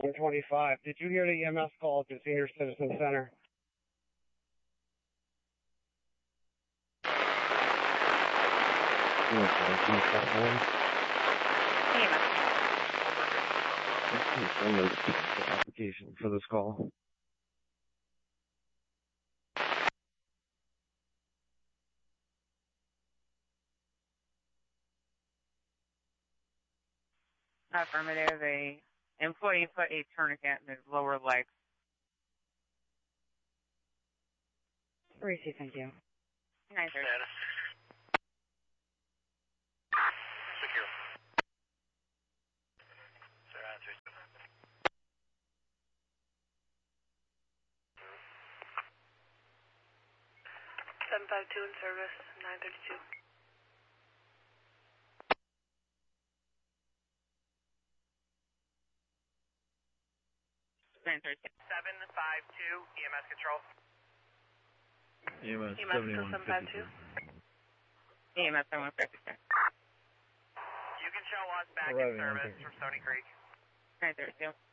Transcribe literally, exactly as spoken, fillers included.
one twenty-five. Did you hear the E M S call to Senior Citizen Center? The application for this call. Affirmative. A employee put a tourniquet in his lower leg. Receive, thank you. nine thirty. Status. Secure. Sir, answer. seven five two in service, nine thirty-two. nine thirty. seven five two, E M S control. E M S E M S seventy-one seven five two. E M S seven fifty. You can show us back Arriving, in service okay. from Stony Creek. nine thirty-two.